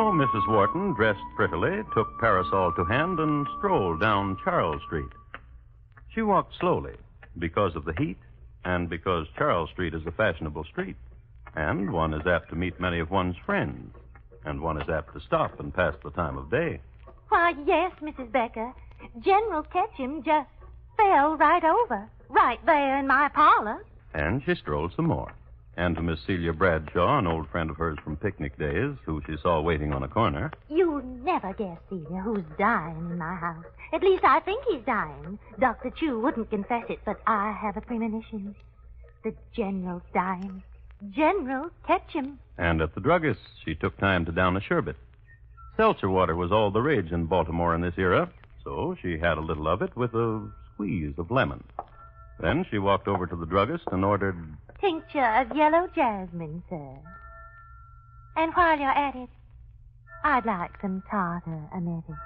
Mrs. Wharton, dressed prettily, took parasol to hand and strolled down Charles Street. She walked slowly because of the heat and because Charles Street is a fashionable street, and one is apt to meet many of one's friends, and one is apt to stop and pass the time of day. Why, yes, Mrs. Becker. General Ketchum just fell right over, right there in my parlor. And she strolled some more. And to Miss Celia Bradshaw, an old friend of hers from picnic days, who she saw waiting on a corner. You'll never guess, Celia, who's dying in my house. At least I think he's dying. Dr. Chu wouldn't confess it, but I have a premonition. The General's dying. General Ketchum. And at the druggist's, she took time to down a sherbet. Seltzer water was all the rage in Baltimore in this era, so she had a little of it with a squeeze of lemon. Then she walked over to the druggist and ordered... Tincture of yellow jasmine, sir. And while you're at it, I'd like some tartar emetic.